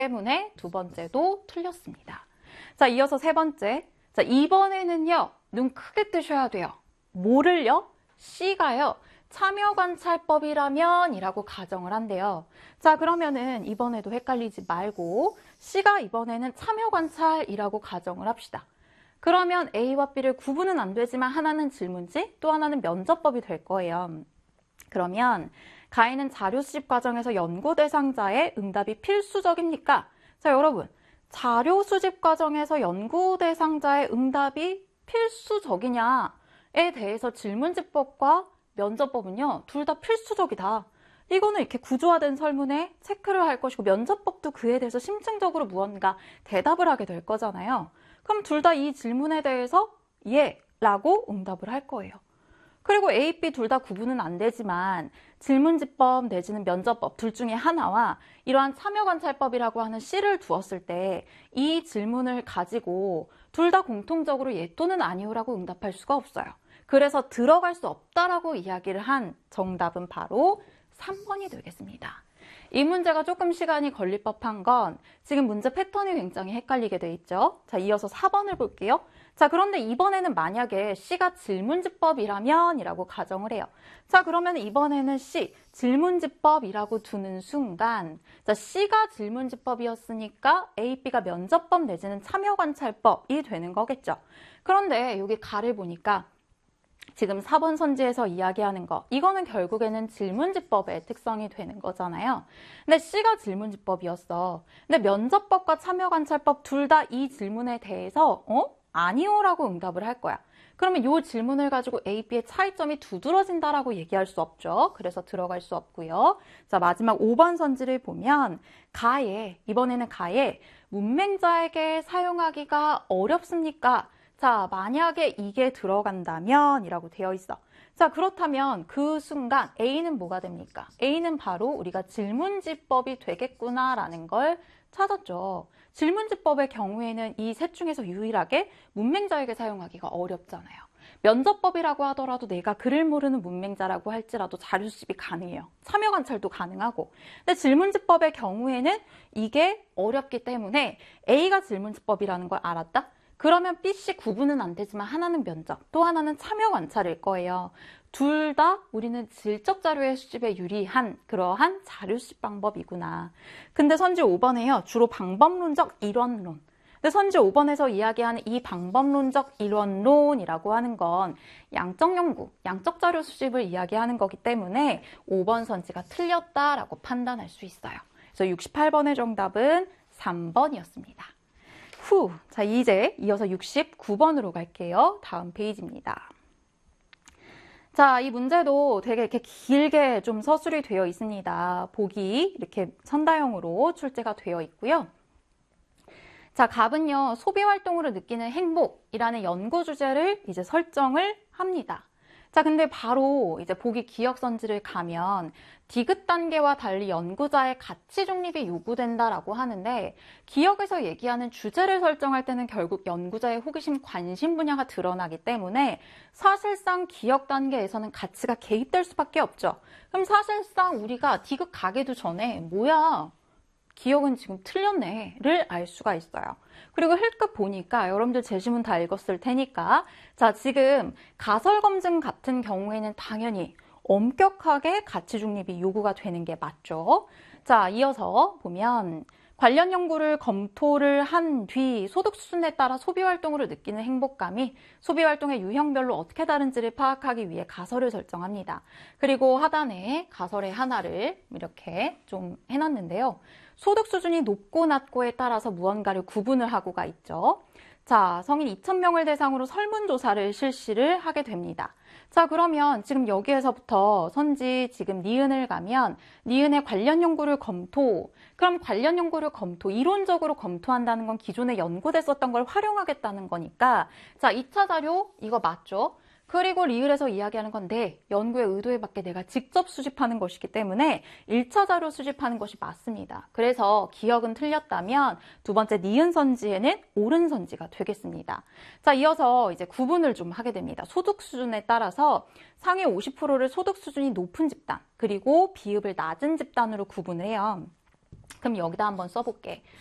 때문에 두 번째도 틀렸습니다. 자, 이어서 세 번째. 자, 이번에는요, 눈 크게 뜨셔야 돼요. 뭐를요? C가요. 참여관찰법이라면 이라고 가정을 한대요. 자, 그러면은 이번에도 헷갈리지 말고 C가 이번에는 참여관찰이라고 가정을 합시다. 그러면 A와 B를 구분은 안 되지만 하나는 질문지, 또 하나는 면접법이 될 거예요. 그러면 가해는 자료 수집 과정에서 연구 대상자의 응답이 필수적입니까? 자, 여러분, 자료 수집 과정에서 연구 대상자의 응답이 필수적이냐에 대해서 질문지법과 면접법은요, 둘 다 필수적이다. 이거는 이렇게 구조화된 설문에 체크를 할 것이고 면접법도 그에 대해서 심층적으로 무언가 대답을 하게 될 거잖아요. 그럼 둘 다 이 질문에 대해서 예 라고 응답을 할 거예요. 그리고 A, B 둘 다 구분은 안 되지만 질문지법 내지는 면접법 둘 중에 하나와 이러한 참여관찰법이라고 하는 C를 두었을 때 이 질문을 가지고 둘 다 공통적으로 예 또는 아니오라고 응답할 수가 없어요. 그래서 들어갈 수 없다라고 이야기를 한 정답은 바로 3번이 되겠습니다. 이 문제가 조금 시간이 걸릴 법한 건 지금 문제 패턴이 굉장히 헷갈리게 돼 있죠. 자, 이어서 4번을 볼게요. 자, 그런데 이번에는 만약에 C가 질문지법이라면 이라고 가정을 해요. 자, 그러면 이번에는 C, 질문지법이라고 두는 순간 자, C가 질문지법이었으니까 A, B가 면접법 내지는 참여관찰법이 되는 거겠죠. 그런데 여기 가를 보니까 지금 4번 선지에서 이야기하는 거 이거는 결국에는 질문지법의 특성이 되는 거잖아요. 근데 C가 질문지법이었어. 근데 면접법과 참여관찰법 둘 다 이 질문에 대해서 아니오라고 응답을 할 거야. 그러면 이 질문을 가지고 A, B의 차이점이 두드러진다라고 얘기할 수 없죠. 그래서 들어갈 수 없고요. 자, 마지막 5번 선지를 보면 가에, 이번에는 가에 문맹자에게 사용하기가 어렵습니까? 자, 만약에 이게 들어간다면 이라고 되어 있어. 자, 그렇다면 그 순간 A는 뭐가 됩니까? A는 바로 우리가 질문지법이 되겠구나라는 걸 찾았죠. 질문지법의 경우에는 이 셋 중에서 유일하게 문맹자에게 사용하기가 어렵잖아요. 면접법이라고 하더라도 내가 글을 모르는 문맹자라고 할지라도 자료 수집이 가능해요. 참여관찰도 가능하고. 근데 질문지법의 경우에는 이게 어렵기 때문에 A가 질문지법이라는 걸 알았다? 그러면 B, C 구분은 안 되지만 하나는 면접, 또 하나는 참여관찰일 거예요. 둘 다 우리는 질적 자료의 수집에 유리한 그러한 자료 수집 방법이구나. 근데 선지 5번에요. 주로 방법론적 이론론. 근데 선지 5번에서 이야기하는 이 방법론적 이론론이라고 하는 건 양적 연구, 양적 자료 수집을 이야기하는 거기 때문에 5번 선지가 틀렸다라고 판단할 수 있어요. 그래서 68번의 정답은 3번이었습니다. 자, 이제 이어서 69번으로 갈게요. 다음 페이지입니다. 자, 이 문제도 되게 이렇게 길게 좀 서술이 되어 있습니다. 보기 이렇게 선다형으로 출제가 되어 있고요. 자, 갑은요, 소비 활동으로 느끼는 행복이라는 연구 주제를 이제 설정을 합니다. 자, 근데 바로 이제 보기 기억 선지를 가면 디귿 단계와 달리 연구자의 가치 중립이 요구된다라고 하는데 기억에서 얘기하는 주제를 설정할 때는 결국 연구자의 호기심, 관심 분야가 드러나기 때문에 사실상 기억 단계에서는 가치가 개입될 수밖에 없죠. 그럼 사실상 우리가 디귿 가기도 전에 뭐야? 기억은 지금 틀렸네를 알 수가 있어요. 그리고 힐끗 보니까 여러분들 제시문 다 읽었을 테니까 자, 지금 가설검증 같은 경우에는 당연히 엄격하게 가치 중립이 요구가 되는 게 맞죠. 자, 이어서 보면 관련 연구를 검토를 한 뒤 소득 수준에 따라 소비활동으로 느끼는 행복감이 소비활동의 유형별로 어떻게 다른지를 파악하기 위해 가설을 설정합니다. 그리고 하단에 가설의 하나를 이렇게 좀 해놨는데요. 소득 수준이 높고 낮고에 따라서 무언가를 구분을 하고가 있죠. 자, 성인 2,000명을 대상으로 설문조사를 실시를 하게 됩니다. 자, 그러면 지금 여기에서부터 선지 지금 니은을 가면 니은의 관련 연구를 검토. 그럼 관련 연구를 검토, 이론적으로 검토한다는 건 기존에 연구됐었던 걸 활용하겠다는 거니까 자, 2차 자료 이거 맞죠? 그리고 리을에서 이야기하는 건 내 연구의 의도에 맞게 내가 직접 수집하는 것이기 때문에 1차 자료 수집하는 것이 맞습니다. 그래서 기억은 틀렸다면 두 번째 니은 선지에는 옳은 선지가 되겠습니다. 자, 이어서 이제 구분을 좀 하게 됩니다. 소득 수준에 따라서 상위 50%를 소득 수준이 높은 집단, 그리고 비읍을 낮은 집단으로 구분을 해요. 그럼 여기다 한번 써볼게.